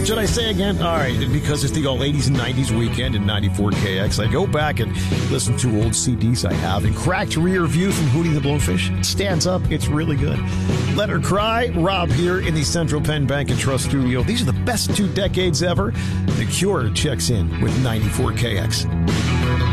Should I say again? All right, because it's the all 80s and 90s weekend in 94KX. I go back and listen to old CDs I have, and Cracked Rear View from Hootie the Blowfish. It stands up. It's really good. Let Her Cry. Rob here in the Central Penn Bank and Trust studio. These are the best 2 decades ever. The Cure checks in with 94KX.